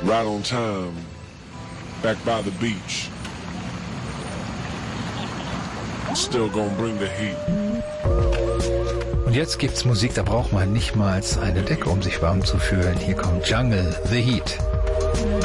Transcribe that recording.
Right on time, back by the beach. Still gonna bring the heat. Und jetzt gibt's Musik, da braucht man nicht mal eine Decke, um sich warm zu fühlen. Hier kommt Jungle, The Heat.